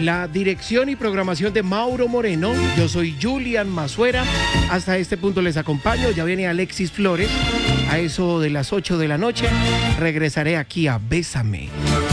la dirección y programación de Mauro Moreno. Yo soy Julian Mazuera. Hasta este punto les acompaño. Ya viene Alexis Flores. A eso de las 8 de la noche regresaré aquí a Bésame.